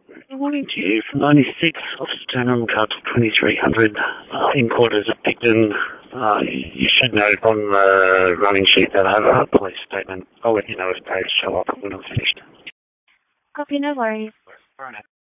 Good morning to you from 96, Officer Turner, Castle 2300, in quarters at Picton. You should note on the running sheet that I have a police statement. I'll let you know if Dave show up when I'm finished. Copy, no worries.